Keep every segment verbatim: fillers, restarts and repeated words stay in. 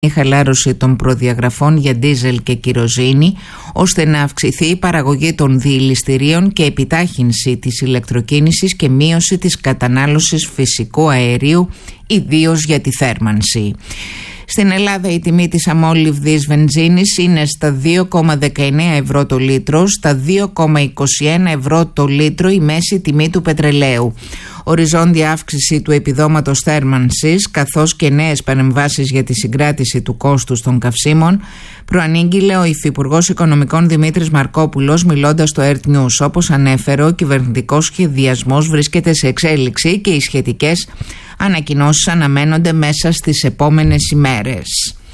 η χαλάρωση των προδιαγραφών για ντίζελ και κυροζίνη, ώστε να αυξηθεί η παραγωγή των διηληστηρίων και επιτάχυνση της ηλεκτροκίνησης και μείωση της κατανάλωσης φυσικού αερίου, ιδίως για τη θέρμανση. Στην Ελλάδα η τιμή της αμόλυβδης βενζίνης είναι στα δύο κόμμα δεκαεννέα ευρώ το λίτρο, στα δύο κόμμα είκοσι ένα ευρώ το λίτρο η μέση τιμή του πετρελαίου. Οριζόντια αύξηση του επιδόματος θέρμανσης καθώς και νέες παρεμβάσεις για τη συγκράτηση του κόστους των καυσίμων προανήγγειλε ο Υφυπουργός Οικονομικών Δημήτρης Μαρκόπουλος μιλώντας στο Earth News. Όπως ανέφερε, ο κυβερνητικός σχεδιασμός βρίσκεται σε εξέλιξη και οι σχετικές ανακοινώσεις αναμένονται μέσα στις επόμενες ημέρες.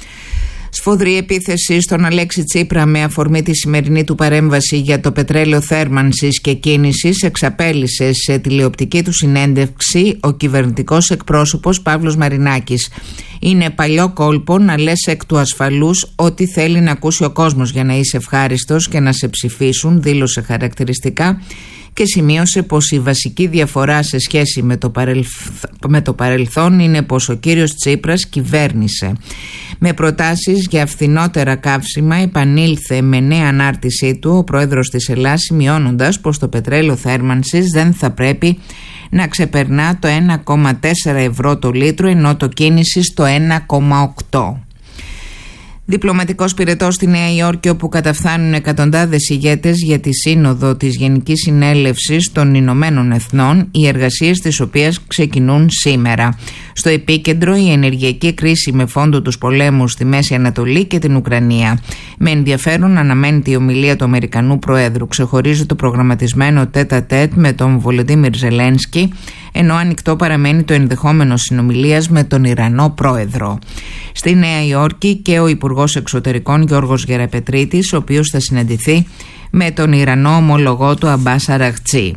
Σφοδρή επίθεση στον Αλέξη Τσίπρα με αφορμή τη σημερινή του παρέμβαση για το πετρέλαιο θέρμανσης και κίνησης εξαπέλυσε σε τηλεοπτική του συνέντευξη ο κυβερνητικός εκπρόσωπος Παύλος Μαρινάκης. Είναι παλιό κόλπο να λες εκ του ασφαλούς ό,τι θέλει να ακούσει ο κόσμος για να είσαι ευχάριστος και να σε ψηφίσουν, δήλωσε χαρακτηριστικά και σημείωσε πως η βασική διαφορά σε σχέση με το, παρελθ... με το παρελθόν είναι πως ο κύριος Τσίπρας κυβέρνησε. Με προτάσεις για φθηνότερα καύσιμα επανήλθε με νέα ανάρτησή του ο πρόεδρος της Ελλάδας, σημειώνοντας πως το πετρέλαιο θέρμανσης δεν θα πρέπει να ξεπερνά το ένα κόμμα τέσσερα ευρώ το λίτρο, ενώ το κίνησης το ένα κόμμα οκτώ. Διπλωματικός πυρετός στη Νέα Υόρκη, όπου καταφθάνουν εκατοντάδες ηγέτες για τη σύνοδο της Γενικής Συνέλευσης των Ηνωμένων Εθνών, οι εργασίες της οποίας ξεκινούν σήμερα. Στο επίκεντρο η ενεργειακή κρίση με φόντο τους πολέμους στη Μέση Ανατολή και την Ουκρανία. Με ενδιαφέρον αναμένεται η ομιλία του Αμερικανού Προέδρου. Ξεχωρίζει το προγραμματισμένο τέτα-τέτ με τον Βολοντίμιρ Ζελένσκι, ενώ ανοιχτό παραμένει το ενδεχόμενο συνομιλίας με τον Ιρανό Πρόεδρο. Στη Νέα Υόρκη και ο Υπουργός Εξωτερικών Γιώργος Γεραπετρίτης, ο οποίος θα συναντηθεί με τον Ιρανό ομολογό του Αμπάς Αραχτζή.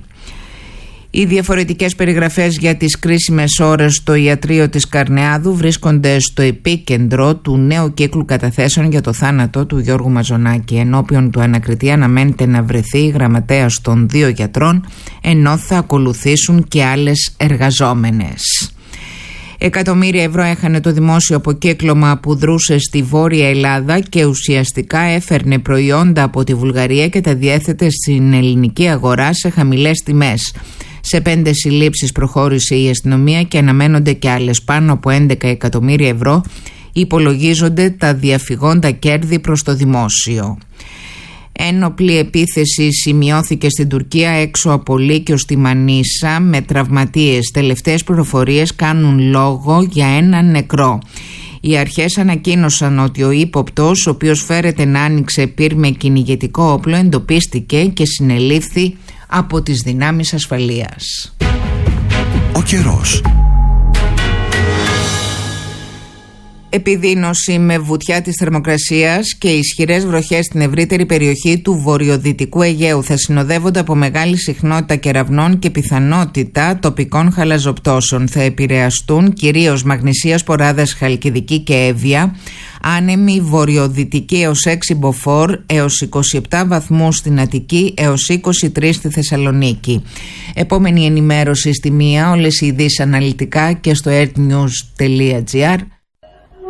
Οι διαφορετικές περιγραφές για τις κρίσιμες ώρες στο ιατρείο της Καρνεάδου βρίσκονται στο επίκεντρο του νέου κύκλου καταθέσεων για το θάνατο του Γιώργου Μαζονάκη. Ενώπιον του ανακριτή αναμένεται να βρεθεί η γραμματέας των δύο γιατρών, ενώ θα ακολουθήσουν και άλλες εργαζόμενες. Εκατομμύρια ευρώ έχανε το δημόσιο αποκύκλωμα που δρούσε στη Βόρεια Ελλάδα και ουσιαστικά έφερνε προϊόντα από τη Βουλγαρία και τα διέθετε στην ελληνική αγορά σε χαμηλές τιμές. Σε πέντε συλλήψεις προχώρησε η αστυνομία και αναμένονται και άλλες. Πάνω από έντεκα εκατομμύρια ευρώ υπολογίζονται τα διαφυγόντα κέρδη προς το δημόσιο. Ένοπλη επίθεση σημειώθηκε στην Τουρκία έξω από Λύκειο στη Μανίσα με τραυματίες. Τελευταίες πληροφορίες κάνουν λόγο για έναν νεκρό. Οι αρχές ανακοίνωσαν ότι ο ύποπτος, ο οποίος φέρεται να άνοιξε πυρ με κυνηγετικό όπλο, εντοπίστηκε και συνελήφθη από τις δυνάμεις ασφαλείας. Ο καιρός. Επιδείνωση με βουτιά της θερμοκρασίας και ισχυρές βροχές στην ευρύτερη περιοχή του βορειοδυτικού Αιγαίου θα συνοδεύονται από μεγάλη συχνότητα κεραυνών και πιθανότητα τοπικών χαλαζοπτώσεων. Θα επηρεαστούν κυρίως Μαγνησία, Σποράδας, Χαλκιδική και Εύβοια, άνεμη βορειοδυτική έως έξι μποφόρ, έως είκοσι επτά βαθμούς στην Αττική, έως είκοσι τρία στη Θεσσαλονίκη. Επόμενη ενημέρωση στη μία, όλες οι ειδήσεις αναλυτικά και στο earthnews τελεία gr.